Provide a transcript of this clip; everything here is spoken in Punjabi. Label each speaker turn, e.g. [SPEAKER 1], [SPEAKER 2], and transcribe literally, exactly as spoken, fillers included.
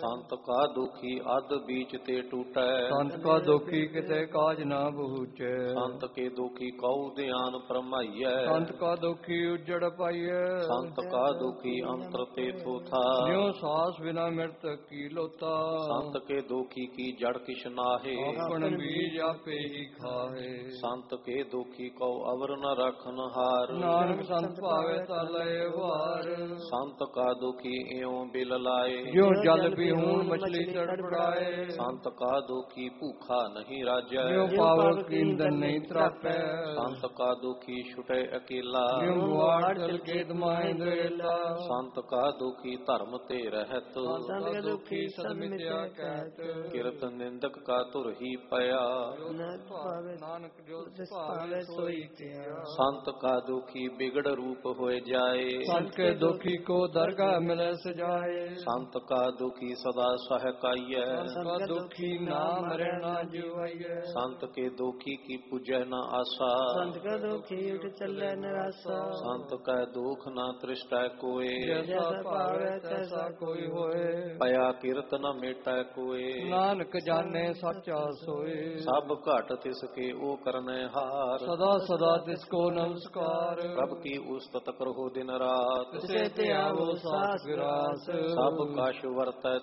[SPEAKER 1] ਸੰਤ ਕਾ ਦੁਖੀ ਅਧ ਬੀਚ ਤੇ ਟੂਟੈ।
[SPEAKER 2] ਸੰਤ ਕਾ ਦੁਖੀ ਕਿਤੇ ਕਾਜ ਨਾ ਬਹੂਚੈ।
[SPEAKER 1] ਸੰਤ ਕੇ ਦੁਖੀ ਕਉ ਧਿਆਨ ਫਰਮਾਈਐ।
[SPEAKER 2] ਸੰਤ ਕਾ ਦੁਖੀ ਉਜੜ ਪਾਈਐ।
[SPEAKER 1] ਸੰਤ ਕਾ ਦੁਖੀ ਅੰਤਰ ਤੇ ਥੋਥਾ।
[SPEAKER 2] ਜਿਉ ਸਾਸ ਬਿਨਾ ਮਿਰਤ ਕੀ ਲੋਤਾ।
[SPEAKER 1] ਸੰਤ ਕੇ ਦੁਖੀ ਕੀ ਜੜ ਕਿਛ ਨਾਹੇ।
[SPEAKER 2] ਆਪਨ ਬੀਜ ਆਪੇ ਹੀ ਖਾਹੇ।
[SPEAKER 1] ਸੰਤ ਕੇ ਦੁਖੀ ਕਉ ਅਵਰ ਨ ਰਖਨ ਹਾਰ।
[SPEAKER 2] ਨਾਨਕ ਸੰਤ ਭਾਵੇ ਤਾ ਲਏ ਵਾਰ।
[SPEAKER 1] ਸੰਤ ਕਾ ਦੁਖੀ ਇਉ ਬਿਲ ਲਾਏ।
[SPEAKER 2] ਜਿਉ ਜਲ ਬਿਹੂਣ ਮਛਲੀ ਤੜਪੜਾਏ।
[SPEAKER 1] ਸੰਤ ਕਾ ਦੁਖੀ ਭੂਖਾ ਨਹੀਂ ਰਾਜੈ।
[SPEAKER 2] ਜਿਉ ਪਾਵਕ ਕੀੰਦਨ ਨਹੀਂ ਤਰਾਪੈ।
[SPEAKER 1] ਸੰਤ ਕਾ ਦੁਖੀ ਛੁਟੈ ਅਕੇਲਾ।
[SPEAKER 2] ਜਿਉ ਗੁਆੜ ਚਲ ਕੇ ਦਮਾਹਿ ਦਵੇਲਾ।
[SPEAKER 1] ਸੰਤ ਕਾ ਦੁਖੀ ਧਰਮ ਤੇ ਰਹਿਤ।
[SPEAKER 2] ਸੰਤ ਕਾ ਦੁਖੀ ਸਦ ਮਿਥਿਆ ਕਹਿਤ।
[SPEAKER 1] ਕਿਰਤ ਨਿੰਦਕ ਕਾ ਧੁਰ ਹੀ ਪਿਆ।
[SPEAKER 2] ਨਾਨਕ ਜੋ ਭਾਵੇ ਸੋਈ ਕਿਆ।
[SPEAKER 1] ਸੰਤ ਕਾ ਦੁਖੀ ਬਿਗੜ ਰੂਪ ਹੋਏ ਜਾਏ।
[SPEAKER 2] ਸੰਤ ਕੇ ਦੁਖੀ ਕੋ ਦਰਗਾਹ ਮਿਲੈ ਸਜਾਏ।
[SPEAKER 1] ਸੰਤ ਕਾ ਦੁਖੀ ਸਦਾ ਸਹਿਕਾਈਐ।
[SPEAKER 2] ਸੰਤ ਕਾ ਦੁਖੀ ਨਾ ਮਰੈ ਨਾ ਜੀਵਾਈਐ।
[SPEAKER 1] ਸੰਤ ਕੇ ਦੁਖੀ ਕੀ ਪੁਜੈ ਨ ਆਸਾ।
[SPEAKER 2] ਸੰਤ ਕਾ ਦੁਖੀ ਉਠ ਚੱਲੈ ਨਿਰਾਸਾ।
[SPEAKER 1] ਸੰਤ ਕੈ ਦੁਖ ਨ ਤ੍ਰਿਸ਼ਟੈ ਕੋਏ।
[SPEAKER 2] ਜੈਸਾ ਭਾਵੈ ਤੈਸਾ ਕੋਈ ਹੋਏ।
[SPEAKER 1] ਪਿਆ ਕਿਰਤ ਨ ਮੇਟੈ ਕੋਏ।
[SPEAKER 2] ਨਾਨਕ ਜਾਣੈ ਸੱਚਾ ਸੋਏ।
[SPEAKER 1] ਸਭ ਘਟ ਤਿਸ ਕੇ ਉਹ ਕਰਨੈ ਹਾਰ।
[SPEAKER 2] ਸਦਾ ਸਦਾ ਤਿਸ ਕੋ ਨਮਸਕਾਰ।
[SPEAKER 1] ਪ੍ਰਭ ਕੀ ਉਸਤਤ ਕਰੋ ਦਿਨ ਰਾਤ।
[SPEAKER 2] ਤਿਸੇ ਤੇ ਆਵੋ ਸਾਸ ਵਿਰਾਸ।
[SPEAKER 1] ਸਭ ਕਛ ਵਰਤੈ